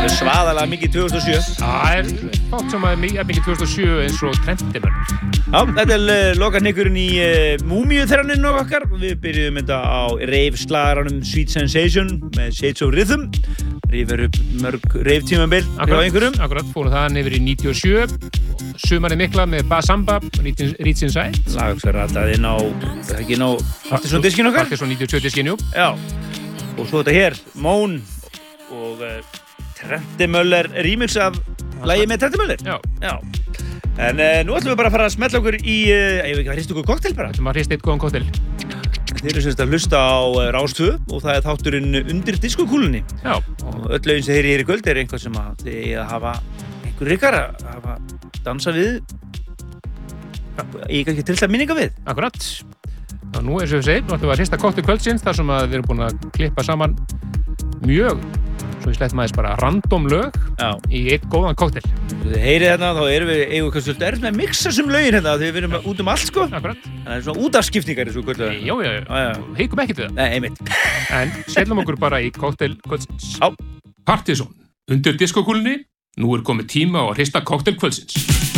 alveg svaðalega mikið 2007. Það fátt sem að mikið 2007 eins og Trendimörn. Já, þetta lokarnykkurinn í Múmíuþranninu okkar. Við byrjuðum þetta á rave-slagaranum Sweet Sensation með Shades of Rhythm. Rífur upp mörg rave-tímabil hjá einhverjum. Akkurat, fórum það yfir í 97. Sumarið mikla með Basamba, Reach Inside. Lag sem rataði inn á, ekki inn á Partisan diskinn okkar? Partisan 92 diskinn, jú. Já, og svo þetta hér, Moan og Trendimöller remix af lagi með Trendimöller. Já. En nú ætlum við bara að fara að smetla okkur í, ég veit ekki að hrista okkur kokteil bara. Þetta maður hrista eitt góðan kokteil. Þeir eru semst að hlusta á Rás 2 og það þátturinn Undir diskokúlunni. Já. Og öll lögin sem þeir hér í kvöld er einhvað sem að þið að hafa einhver ykkar að hafa dansa við ég kannski trillta minninga við. Akkurat. Og nú eins og við segjum, nú ætlum við að hrista kokteil kvöldsins þar sem að við erum búin að klippa saman mjög, svo við slettum aðeins bara random lög í eitt góðan kokteil. Þið heyrið hérna, þá erum við eigum kannski svolítið erfitt með að mixa sem lögin hérna því við erum út um allt sko. Akkurat. Það er svona útafskiptingar eins og kvöldlega. Já. Heikum ekki til það. Nei, einmitt. En setjum okkur bara í kokteil kvöldsins. Partisan, Undir diskokúlunni. Nú komið tíma á að hrista kokteil kvöldsins.